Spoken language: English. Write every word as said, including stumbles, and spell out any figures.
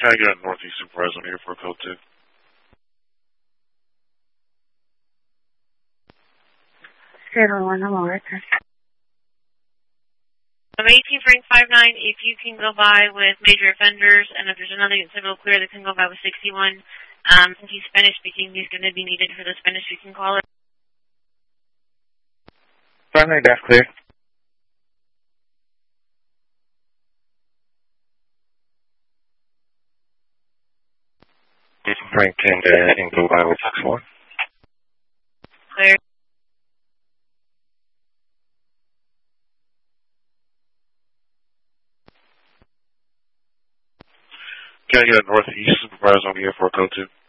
Can I get a Northeast Supervisor on here for code two? Zero one, I'm over there. I'm eighteen Frank five nine. If you can go by with major offenders, and if there's another civil clear that can go by with sixty-one, um, since he's Spanish speaking, he's going to be needed for the Spanish speaking caller. five nine, that's clear. eighteen Frank can uh, and go by with sixty-one. Clear. Can I get a Northeast Supervisor on here for code two?